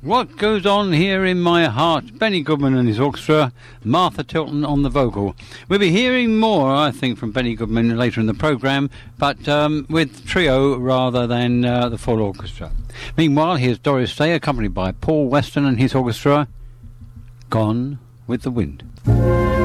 What Goes On Here in My Heart, Benny Goodman and his orchestra, Martha Tilton on the vocal. We'll be hearing more, I think, from Benny Goodman later in the programme, but with trio rather than the full orchestra. Meanwhile, here's Doris Day, accompanied by Paul Weston and his orchestra, Gone with the Wind.